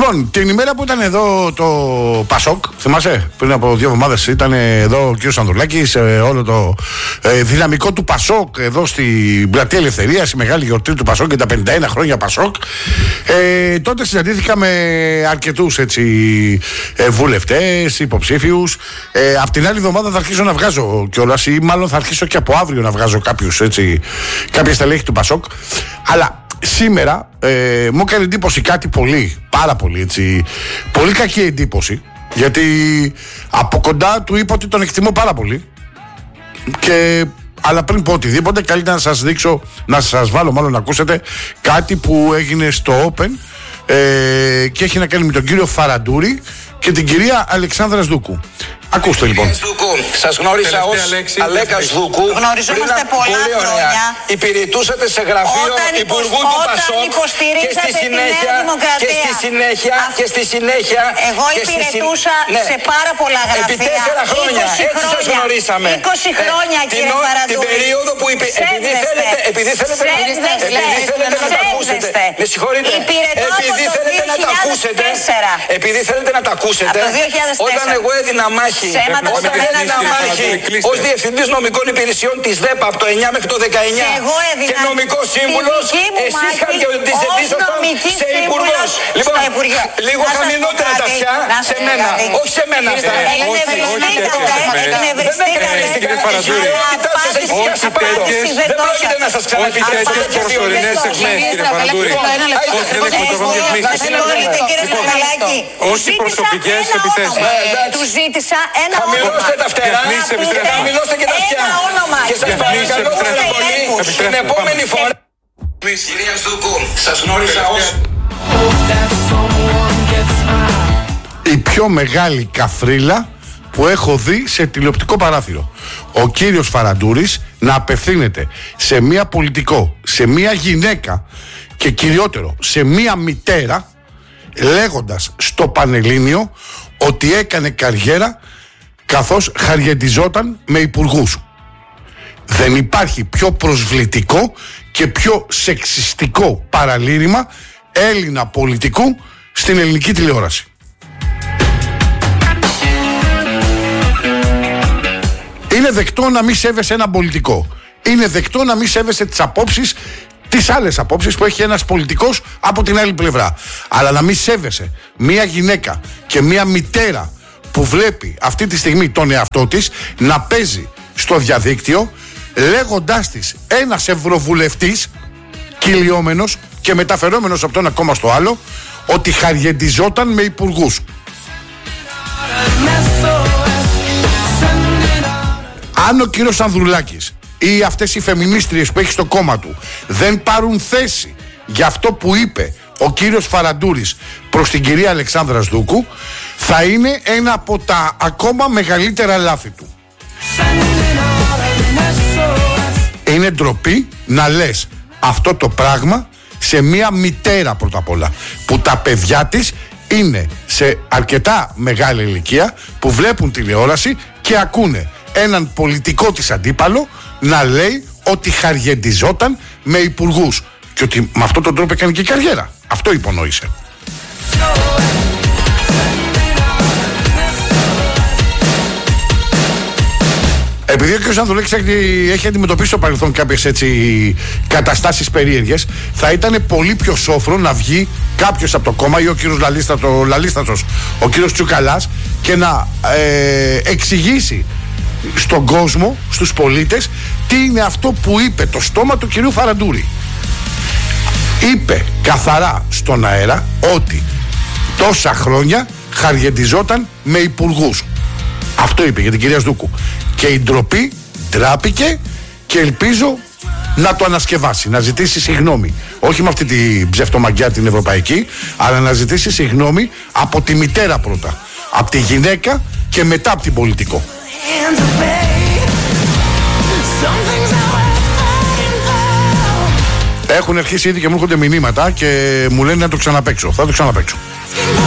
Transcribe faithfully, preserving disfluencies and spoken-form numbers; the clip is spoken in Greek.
Λοιπόν, την ημέρα που ήταν εδώ το Πασόκ, θυμάσαι, πριν από δύο εβδομάδες ήταν εδώ ο κ. Ανδρουλάκης, όλο το ε, δυναμικό του Πασόκ εδώ στην Πλατεία Ελευθερίας, η μεγάλη γιορτή του Πασόκ και τα πενήντα ένα χρόνια Πασόκ. Ε, τότε συναντήθηκα με αρκετούς έτσι, ε, βουλευτές, υποψήφιους. Ε, απ' την άλλη εβδομάδα θα αρχίσω να βγάζω κιόλας, ή μάλλον θα αρχίσω και από αύριο να βγάζω κάποιους έτσι, κάποια στελέχη του Πασόκ. Αλλά σήμερα ε, μου έκανε εντύπωση κάτι πολύ, πάρα πολύ έτσι, πολύ κακή εντύπωση, γιατί από κοντά του είπα ότι τον εκτιμώ πάρα πολύ και, αλλά πριν πω οτιδήποτε καλύτερα να σας δείξω, να σας βάλω μάλλον να ακούσετε κάτι που έγινε στο Open ε, και έχει να κάνει με τον κύριο Φαραντούρη και την κυρία Αλεξάνδρα Δούκου. Ακούστε λοιπόν. Σας γνώρισα ως Αλέκας Δούκου. Γνωριζόμαστε πολλά χρόνια. Υπηρετούσατε σε γραφείο Υπουργού του Πασόκ και στη συνέχεια και στη συνέχεια και στη συνέχεια εγώ υπηρετούσα σε πάρα πολλά γραφεία. Επί τέσσερα χρόνια έτσι σας γνωρίσαμε. είκοσι χρόνια κύριε Φαραντούρη. Την περίοδο που επειδή θέλετε να τα ακούσετε. Με συγχωρείτε. Επειδή θέλετε να τα ακούσετε. Επειδή θέλετε να τα ακούσετε. Όταν εγώ έδινα μάχη Όταν έδινα μάχη ως Διευθυντής Νομικών Υπηρεσιών της ΔΕΠΑ από το εννιά μέχρι το δεκαεννιά και νομικός σύμβουλος, εσείς χαρακτηριστήσασταν σε υπουργός. Λοιπόν, λίγο χαμηλότερα τα αυτιά σε μένα, όχι σε μένα αυτά. Δεν πρόκειται να σας ξαναπιτρέψω. Όχι προσωπικές επιθέσεις. Του ζήτησα ένα χαμηλώστε τα φτερά, χαμηλώστε και τα αυτιά. Και σας παρακαλώ πάρα πολύ, την επόμενη φορά. Κυρία Δούκου, σας γνώρισα ως... Η πιο μεγάλη καφρίλα που έχω δει σε τηλεοπτικό παράθυρο. Ο κύριος Φαραντούρης να απευθύνεται σε μία πολιτικό, σε μία γυναίκα και κυριότερο σε μία μητέρα, λέγοντας στο Πανελλήνιο ότι έκανε καριέρα καθώς χαριεντιζόταν με υπουργούς. Δεν υπάρχει πιο προσβλητικό και πιο σεξιστικό παραλήρημα Έλληνα πολιτικού στην ελληνική τηλεόραση. Είναι δεκτό να μην σέβεσαι έναν πολιτικό. Είναι δεκτό να μην σέβεσαι τις απόψεις, τις άλλες απόψεις που έχει ένας πολιτικός από την άλλη πλευρά. Αλλά να μην σέβεσαι μία γυναίκα και μία μητέρα που βλέπει αυτή τη στιγμή τον εαυτό της να παίζει στο διαδίκτυο, λέγοντάς της ένας ευρωβουλευτής κυλιόμενος και μεταφερόμενος από το ένα κόμμα στο άλλο ότι χαριεντιζόταν με υπουργούς. Αν ο κύριος Ανδρουλάκης ή αυτές οι φεμινίστριες που έχει στο κόμμα του δεν πάρουν θέση για αυτό που είπε ο κύριος Φαραντούρης προς την κυρία Αλεξάνδρα Δούκου, θα είναι ένα από τα ακόμα μεγαλύτερα λάθη του. Είναι ντροπή να λες αυτό το πράγμα σε μία μητέρα πρώτα απ' όλα, που τα παιδιά της είναι σε αρκετά μεγάλη ηλικία, που βλέπουν τηλεόραση και ακούνε έναν πολιτικό της αντίπαλο να λέει ότι χαριεντιζόταν με υπουργούς και ότι με αυτόν τον τρόπο έκανε και καριέρα. Αυτό υπονόησε. Επειδή ο κ. Ανδρουλάκης έχει, έχει αντιμετωπίσει στο παρελθόν κάποιες έτσι καταστάσεις περίεργες, θα ήταν πολύ πιο σόφρο να βγει κάποιος από το κόμμα ή ο κ. Λαλίστατο, Λαλίστατος, ο κ. Τσουκαλάς, και να ε, εξηγήσει στον κόσμο, στους πολίτες, τι είναι αυτό που είπε το στόμα του κυρίου Φαραντούρη. Είπε καθαρά στον αέρα ότι τόσα χρόνια χαριεντιζόταν με υπουργούς. Αυτό είπε για την κυρία Δούκου. Και η ντροπή ντράπηκε και ελπίζω να το ανασκευάσει, να ζητήσει συγγνώμη. Όχι με αυτή τη ψευτομαγκιά την ευρωπαϊκή, αλλά να ζητήσει συγγνώμη από τη μητέρα πρώτα, από τη γυναίκα και μετά από την πολιτικό. Έχουν αρχίσει ήδη και μου έρχονται μηνύματα και μου λένε να το ξαναπαίξω. Θα το ξαναπαίξω.